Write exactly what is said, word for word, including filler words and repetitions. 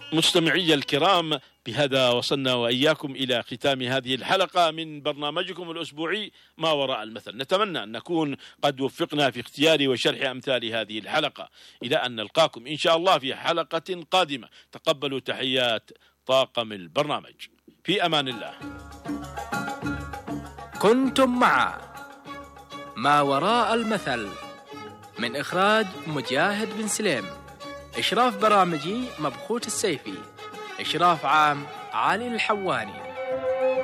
مستمعي الكرام، بهذا وصلنا وإياكم إلى ختام هذه الحلقة من برنامجكم الأسبوعي ما وراء المثل. نتمنى أن نكون قد وفقنا في اختيار وشرح أمثال هذه الحلقة. إلى أن نلقاكم إن شاء الله في حلقة قادمة، تقبلوا تحيات طاقم البرنامج. في أمان الله. كنتم مع ما وراء المثل من إخراج مجاهد بن سليم، إشراف برامجي مبخوت السيفي، إشراف عام علي الحواني.